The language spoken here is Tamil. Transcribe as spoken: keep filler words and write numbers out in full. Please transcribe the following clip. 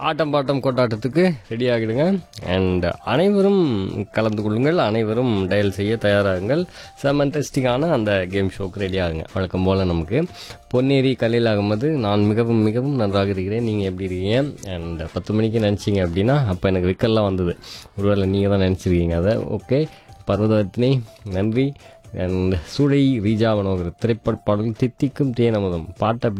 ஆட்டம் பாட்டம் கொண்டாட்டத்துக்கு ரெடி ஆகிடுங்க. அண்ட் அனைவரும் கலந்து கொள்ளுங்கள், அனைவரும் டயல் செய்ய தயாராகுங்கள். செம்ம இன்ட்ரெஸ்டிங்கான அந்த கேம் ஷோக்கு ரெடி ஆகுங்க. வழக்கம் போல் நமக்கு பொன்னேரி கலையில் ஆகும்போது நான் மிகவும் மிகவும் நன்றாக இருக்கிறேன், நீங்கள் எப்படி இருக்கீங்க? அண்ட் பத்து மணிக்கு நினச்சிங்க அப்படின்னா அப்போ எனக்கு விக்கல்லாம் வந்தது, ஒருவேளை நீங்கள் தான் நினச்சிருக்கீங்க அதை. ஓகே, பர்வதவர்த்தினி நன்றி. அண்ட் சூளை ரீஜா மனோகர் திரைப்பட பாடல் தித்திக்கும் தேனமுதம் பாட்டை